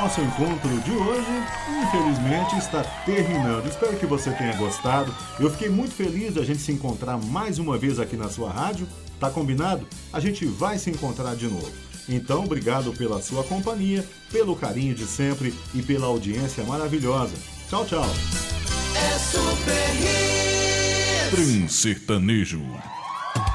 nosso encontro de hoje, infelizmente, está terminando. Espero que você tenha gostado. Eu fiquei muito feliz da gente se encontrar mais uma vez aqui na sua rádio. Tá combinado? A gente vai se encontrar de novo. Então, obrigado pela sua companhia, pelo carinho de sempre e pela audiência maravilhosa. Tchau, tchau. É Super Hits. Trem Sertanejo.